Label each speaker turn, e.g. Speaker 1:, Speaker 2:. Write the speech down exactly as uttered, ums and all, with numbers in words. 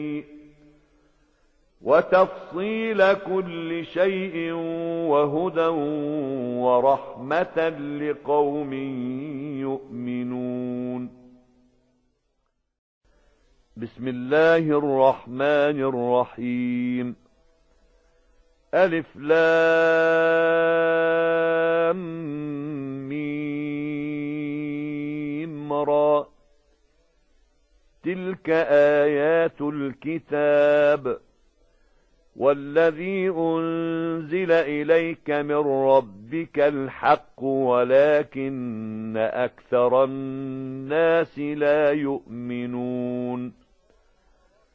Speaker 1: وتفصيل كل شيء وهدى ورحمة لقوم يؤمنون. بسم الله الرحمن الرحيم. ألف لام ميم را. تلك آيات الكتاب والذي أنزل إليك من ربك الحق ولكن أكثر الناس لا يؤمنون.